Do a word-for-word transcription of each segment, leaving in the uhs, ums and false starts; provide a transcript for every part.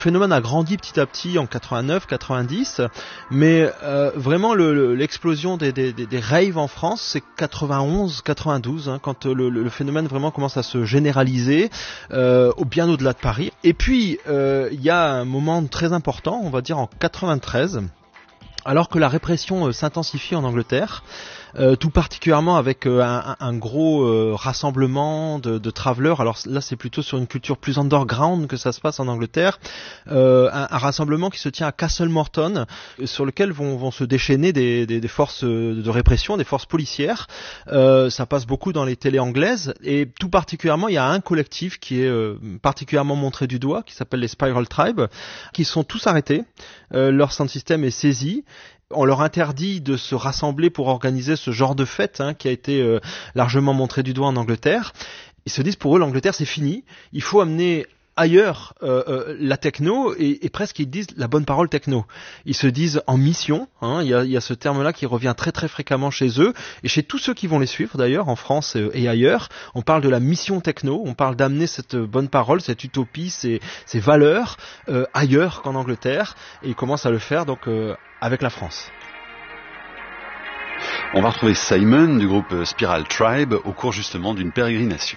Le phénomène a grandi petit à petit en quatre-vingt-neuf quatre-vingt-dix, mais euh, vraiment le, le, l'explosion des, des, des raves en France, c'est quatre-vingt-onze quatre-vingt-douze, hein, quand le, le phénomène vraiment commence à se généraliser, euh, au bien au-delà de Paris. Et puis, euh, il y a un moment très important, on va dire en quatre-vingt-treize, alors que la répression euh, s'intensifie en Angleterre, euh, tout particulièrement avec euh, un, un gros euh, rassemblement de, de travelers. Alors là, c'est plutôt sur une culture plus underground que ça se passe en Angleterre. Euh, un, un rassemblement qui se tient à Castle Morton, sur lequel vont, vont se déchaîner des, des, des forces de répression, des forces policières. Euh, ça passe beaucoup dans les télés anglaises, et tout particulièrement, il y a un collectif qui est euh, particulièrement montré du doigt, qui s'appelle les Spiral Tribe, qui sont tous arrêtés. Euh, leur sound system est saisi. On leur interdit de se rassembler pour organiser ce genre de fête, hein, qui a été euh, largement montré du doigt en Angleterre. Ils se disent, pour eux, l'Angleterre, c'est fini. Il faut amener ailleurs euh, euh, la techno, et, et presque ils disent la bonne parole techno. Ils se disent en mission, hein, il y a, il y a ce terme-là qui revient très très fréquemment chez eux, et chez tous ceux qui vont les suivre d'ailleurs, en France et ailleurs. On parle de la mission techno, on parle d'amener cette bonne parole, cette utopie, ces, ces valeurs euh, ailleurs qu'en Angleterre, et ils commencent à le faire donc euh, avec la France. On va retrouver Simon du groupe Spiral Tribe au cours justement d'une pérégrination.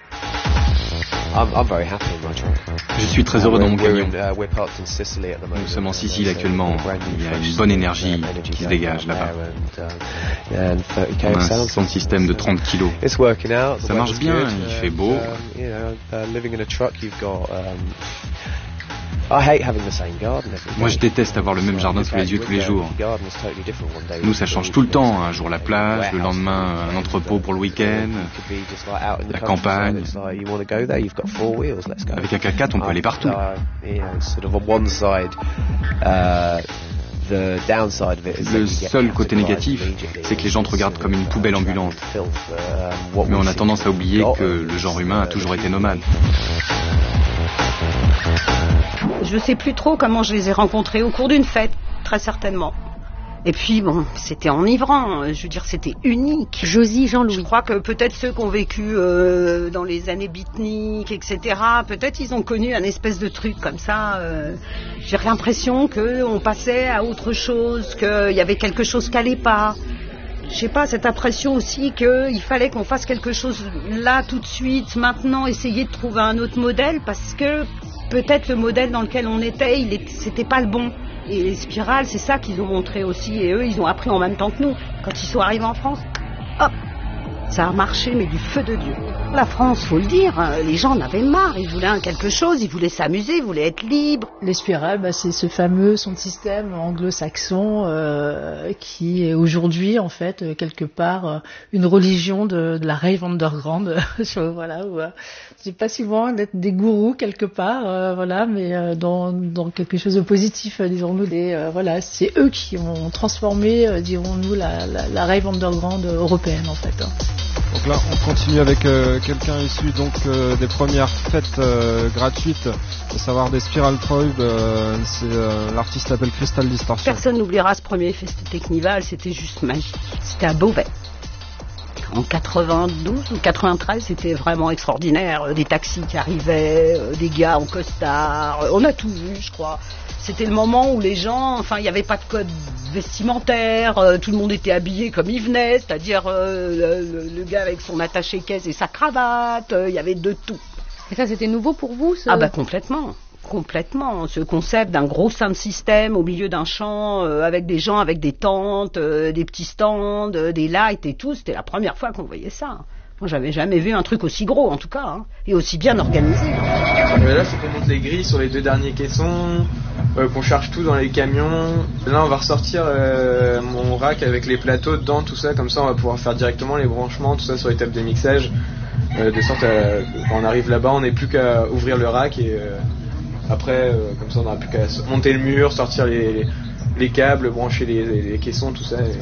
Je suis très heureux dans mon camion. Nous sommes en Sicile actuellement. Il y a une bonne énergie qui se dégage là-bas. On a un sound système de trente kilos. Ça marche bien, il fait beau. Moi, je déteste avoir le même jardin sous les yeux tous les jours. Nous, ça change tout le temps. Un jour la plage, le lendemain un entrepôt pour le week-end, la campagne. Avec un K quatre, on peut aller partout. Le seul côté négatif, c'est que les gens te regardent comme une poubelle ambulante. Mais on a tendance à oublier que le genre humain a toujours été nomade. Je sais plus trop comment je les ai rencontrés, au cours d'une fête, très certainement. Et puis bon, c'était enivrant, je veux dire, c'était unique. Josie, Jean-Louis. Je crois que peut-être ceux qui ont vécu euh, dans les années beatniks, et cetera, peut-être ils ont connu un espèce de truc comme ça. Euh, j'ai l'impression qu'on passait à autre chose, qu'il y avait quelque chose qui n'allait pas. Je sais pas, cette impression aussi qu'il fallait qu'on fasse quelque chose là, tout de suite, maintenant, essayer de trouver un autre modèle, parce que peut-être le modèle dans lequel on était, il est, c'était pas le bon. Et les spirales, c'est ça qu'ils ont montré aussi, et eux, ils ont appris en même temps que nous. Quand ils sont arrivés en France, hop, ça a marché, mais du feu de Dieu. La France, faut le dire, les gens en avaient marre, ils voulaient quelque chose, ils voulaient s'amuser, ils voulaient être libres. Les spirales, bah, c'est ce fameux son système anglo-saxon euh, qui est aujourd'hui, en fait, quelque part, une religion de, de la rave underground. Voilà, où, euh, c'est pas souvent d'être des gourous quelque part, euh, voilà, mais euh, dans, dans quelque chose de positif, disons-nous. Des, euh, voilà, c'est eux qui ont transformé, euh, dirons-nous, la, la, la rave underground européenne, en fait. Donc là, on continue avec euh, quelqu'un issu donc euh, des premières fêtes euh, gratuites, à savoir des Spiral Tribe. Euh, c'est, euh, l'artiste s'appelle Crystal Distortion. Personne n'oubliera ce premier Fest Technival, c'était juste magique. C'était à Beauvais. En quatre-vingt-douze ou quatre-vingt-treize, c'était vraiment extraordinaire. Des taxis qui arrivaient, des gars en costard, on a tout vu, je crois. C'était le moment où les gens, enfin, il n'y avait pas de code vestimentaire, euh, tout le monde était habillé comme il venait, c'est-à-dire euh, le, le gars avec son attaché-caisse et sa cravate, il euh, y avait de tout. Et ça, c'était nouveau pour vous, ce... Ah bah complètement, complètement. Ce concept d'un gros sound system au milieu d'un champ, euh, avec des gens avec des tentes, euh, des petits stands, euh, des lights et tout, c'était la première fois qu'on voyait ça. Moi, j'avais jamais vu un truc aussi gros, en tout cas, hein, et aussi bien organisé. Mais là, c'est qu'on monte les grilles sur les deux derniers caissons, euh, qu'on charge tout dans les camions. Là, on va ressortir euh, mon rack avec les plateaux dedans, tout ça, comme ça, on va pouvoir faire directement les branchements, tout ça sur les tables de mixage, euh, de sorte à quand on arrive là-bas, on n'est plus qu'à ouvrir le rack et euh, après, euh, comme ça, on n'aura plus qu'à monter le mur, sortir les, les, les câbles, brancher les, les, les caissons, tout ça. Et...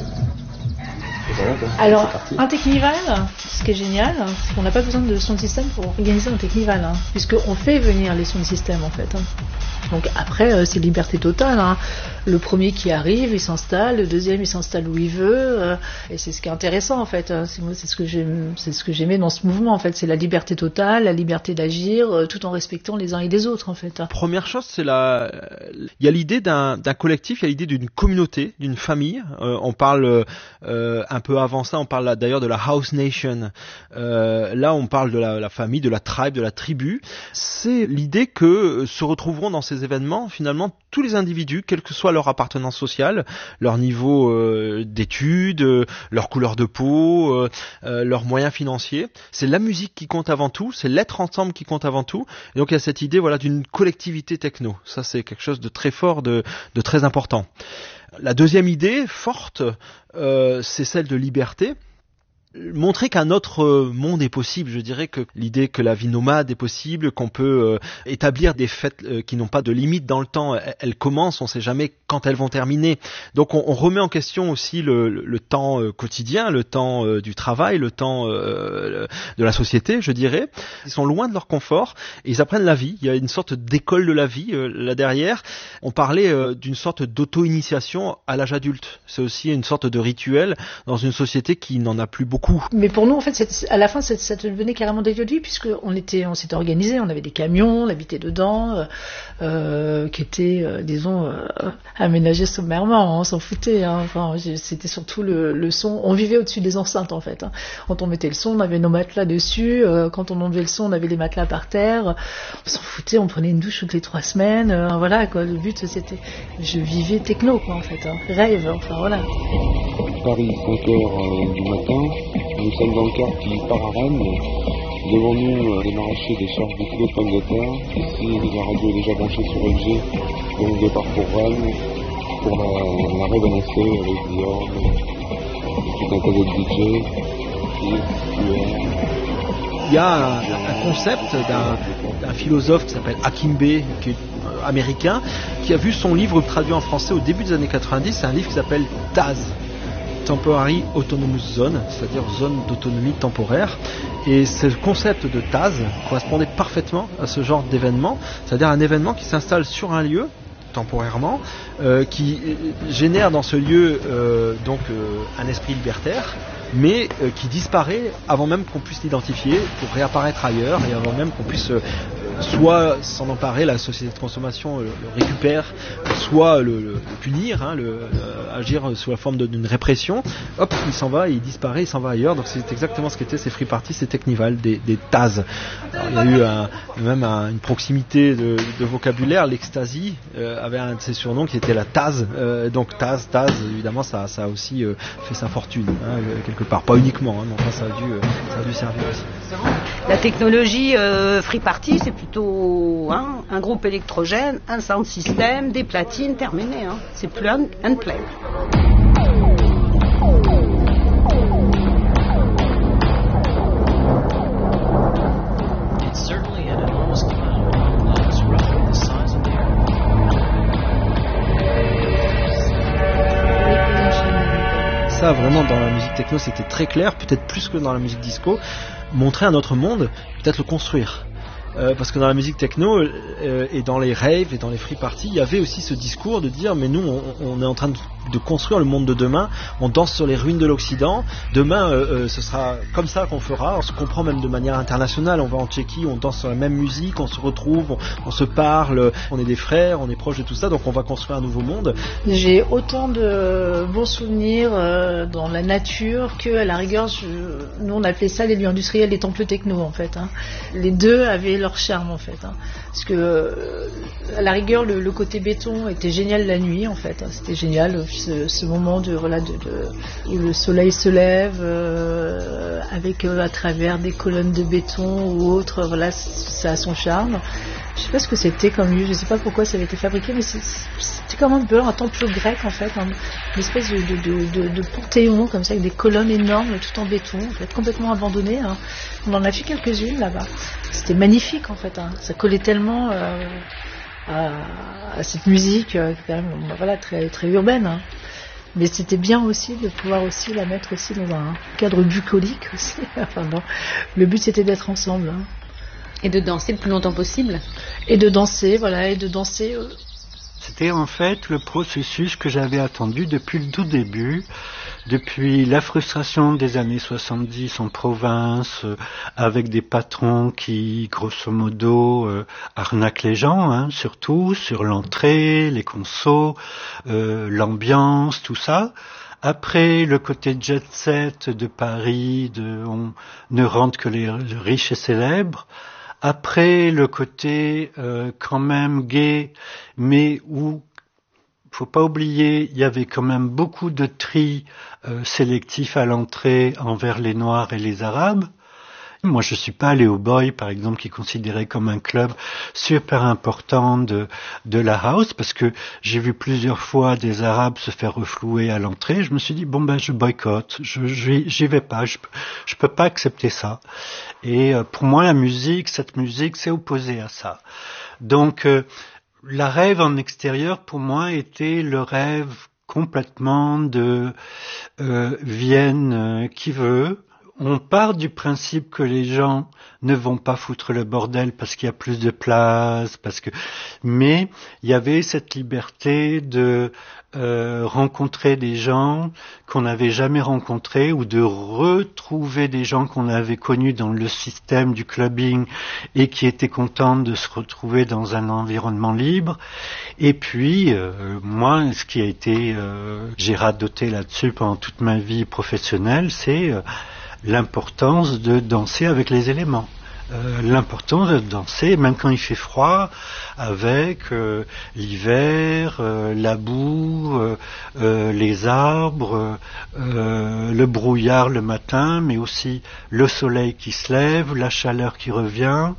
Voilà, alors, un Technival, ce qui est génial, c'est qu'on n'a pas besoin de sound system pour organiser un Technival, hein, puisqu'on fait venir les sound systems en fait. Hein. Donc après, euh, c'est liberté totale. Hein. Le premier qui arrive, il s'installe. Le deuxième, il s'installe où il veut. Euh, et c'est ce qui est intéressant en fait. Hein. C'est, c'est ce que j'aime, c'est ce que j'aimais dans ce mouvement en fait. C'est la liberté totale, la liberté d'agir, euh, tout en respectant les uns et les autres en fait. Hein. Première chose, c'est la. Il y a l'idée d'un, d'un collectif, il y a l'idée d'une communauté, d'une famille. Euh, on parle euh, un peu avant ça, on parle là, d'ailleurs de la house nation. Euh, là, on parle de la, la famille, de la tribe, de la tribu. C'est l'idée que se retrouveront dans ces événements finalement tous les individus, quelle que soit leur appartenance sociale, leur niveau euh, d'études, euh, leur couleur de peau, euh, euh, leurs moyens financiers. C'est la musique qui compte avant tout, c'est l'être ensemble qui compte avant tout. Et donc il y a cette idée voilà d'une collectivité techno. Ça c'est quelque chose de très fort, de, de très important. La deuxième idée forte, euh, c'est celle de liberté. Montrer qu'un autre monde est possible, je dirais que l'idée que la vie nomade est possible, qu'on peut euh, établir des fêtes euh, qui n'ont pas de limite dans le temps, elles, elles commencent, on ne sait jamais quand elles vont terminer. Donc on, on remet en question aussi le, le, le temps euh, quotidien, le temps euh, du travail, le temps euh, de la société, je dirais. Ils sont loin de leur confort et ils apprennent la vie. Il y a une sorte d'école de la vie euh, là derrière. On parlait euh, d'une sorte d'auto-initiation à l'âge adulte. C'est aussi une sorte de rituel dans une société qui n'en a plus beaucoup. Mais pour nous, en fait, c'est, à la fin, c'est, ça devenait carrément des lieux de vie, puisqu'on était, on s'était organisé, on avait des camions, on habitait dedans, euh, euh, qui étaient, euh, disons, euh, aménagés sommairement, on s'en foutait. Hein. Enfin, c'était surtout le, le son. On vivait au-dessus des enceintes, en fait. Hein. Quand on mettait le son, on avait nos matelas dessus. Euh, quand on enlevait le son, on avait les matelas par terre. On s'en foutait, on prenait une douche toutes les trois semaines. Euh, voilà, quoi. Le but, c'était, je vivais techno, quoi, en fait. Hein. Rêve, enfin, voilà. Paris, cinq heures du matin. Nous sommes dans le car qui part à Rennes. Devant nous, euh, des maraîchers déchargent des kilos de pommes de terre. Ici, la radio est déjà branchée sur F G. Donc, départ pour Rennes, pour la, la rêve annoncée avec Dior, tout un tas de D J, et il y a un, un concept d'un, d'un philosophe qui s'appelle Akimbe, qui est américain, qui a vu son livre traduit en français au début des années quatre-vingt-dix. C'est un livre qui s'appelle Taz. Temporary Autonomous Zone, c'est-à-dire zone d'autonomie temporaire. Et ce concept de Taz correspondait parfaitement à ce genre d'événement, c'est-à-dire un événement qui s'installe sur un lieu temporairement, euh, qui génère dans ce lieu euh, donc euh, un esprit libertaire, mais euh, qui disparaît avant même qu'on puisse l'identifier pour réapparaître ailleurs et avant même qu'on puisse euh, soit s'en emparer, la société de consommation le, le récupère, soit le, le, le punir, hein, le, euh, agir sous la forme de, d'une répression. Hop, il s'en va, il disparaît, il s'en va ailleurs. Donc c'est exactement ce qu'étaient ces free parties, ces Technival, des, des Taz. Alors, il y a eu un, même un, une proximité de, de vocabulaire. L'Ecstasy euh, avait un de ses surnoms qui était la Taz. Euh, donc Taz, Taz, évidemment, ça, ça a aussi euh, fait sa fortune, hein, quelque part. Pas uniquement, hein, mais enfin, ça a dû, euh, ça a dû servir aussi. La technologie euh, free party, c'est plutôt hein, un groupe électrogène, un sound system, des platines, terminé. Hein. C'est plus un, un play. Ça, vraiment, dans la musique techno, c'était très clair, peut-être plus que dans la musique disco. Montrer un autre monde, peut-être le construire. Euh, parce que dans la musique techno euh, et dans les raves et dans les free parties, il y avait aussi ce discours de dire mais nous on, on est en train de, de construire le monde de demain, on danse sur les ruines de l'Occident, demain euh, euh, ce sera comme ça qu'on fera, on se comprend même de manière internationale, on va en Tchéquie, on danse sur la même musique, on se retrouve, on, on se parle, on est des frères, on est proches de tout ça, donc on va construire un nouveau monde. J'ai autant de bons souvenirs euh, dans la nature que à la rigueur, je, nous on appelait ça les lieux industriels, les temples techno en fait. Hein. Les deux avaient leur charme en fait, hein. Parce que euh, à la rigueur le, le côté béton était génial la nuit en fait, hein. C'était génial ce, ce moment de voilà de, de où le soleil se lève euh, avec euh, à travers des colonnes de béton ou autre, voilà, ça a son charme. Je sais pas ce que c'était comme lieu, je sais pas pourquoi ça avait été fabriqué, mais c'est, c'était comme un peu un temple grec en fait, hein, une espèce de, de, de, de panthéon comme ça avec des colonnes énormes tout en béton, en fait, complètement abandonné. Hein. On en a fait quelques-unes là-bas. C'était magnifique en fait, hein. Ça collait tellement euh, à, à cette musique euh, quand même, voilà, très, très urbaine. Hein. Mais c'était bien aussi de pouvoir aussi la mettre aussi dans un cadre bucolique aussi. Enfin bon, le but c'était d'être ensemble. Hein. Et de danser le plus longtemps possible. Et de danser, voilà, et de danser. Euh... C'était en fait le processus que j'avais attendu depuis le tout début, depuis la frustration des années soixante-dix en province, euh, avec des patrons qui, grosso modo, euh, arnaquent les gens, hein, surtout sur l'entrée, les consos, euh, l'ambiance, tout ça. Après, le côté jet set de Paris, de on ne rentre que les, les riches et célèbres. Après, le côté euh, quand même gay, mais où, faut pas oublier, il y avait quand même beaucoup de tri euh, sélectif à l'entrée envers les Noirs et les Arabes. Moi, je suis pas allé au Boy, par exemple, qui est considéré comme un club super important de, de la house, parce que j'ai vu plusieurs fois des Arabes se faire reflouer à l'entrée. Je me suis dit, bon, ben, je boycotte, je, je, j'y vais pas, je, je peux pas accepter ça. Et euh, pour moi, la musique, cette musique, c'est opposé à ça. Donc, euh, la rêve en extérieur, pour moi, était le rêve complètement de euh, Vienne euh, qui veut. On part du principe que les gens ne vont pas foutre le bordel parce qu'il y a plus de place, parce que, mais il y avait cette liberté de euh, rencontrer des gens qu'on n'avait jamais rencontrés ou de retrouver des gens qu'on avait connus dans le système du clubbing et qui étaient contents de se retrouver dans un environnement libre. Et puis, euh, moi, ce qui a été, euh, j'ai radoté là-dessus pendant toute ma vie professionnelle, c'est euh, l'importance de danser avec les éléments. Euh, l'importance de danser, même quand il fait froid, avec euh, l'hiver, euh, la boue, euh, euh, les arbres, euh, le brouillard le matin, mais aussi le soleil qui se lève, la chaleur qui revient,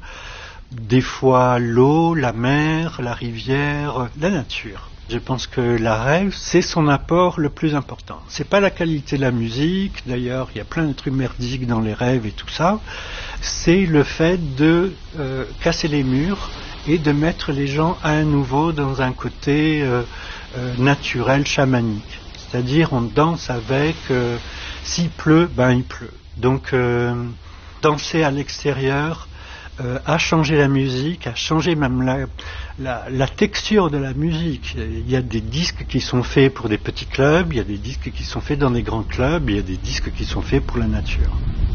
des fois l'eau, la mer, la rivière, la nature. Je pense que la rêve, c'est son apport le plus important. C'est pas la qualité de la musique, d'ailleurs, il y a plein de trucs merdiques dans les rêves et tout ça. C'est le fait de euh, casser les murs et de mettre les gens à nouveau dans un côté euh, euh, naturel, chamanique. C'est-à-dire, on danse avec, euh, s'il pleut, ben il pleut. Donc, euh, danser à l'extérieur, Euh, a changé la musique, a changé même la, la, la texture de la musique. Il y a des disques qui sont faits pour des petits clubs, il y a des disques qui sont faits dans des grands clubs, il y a des disques qui sont faits pour la nature.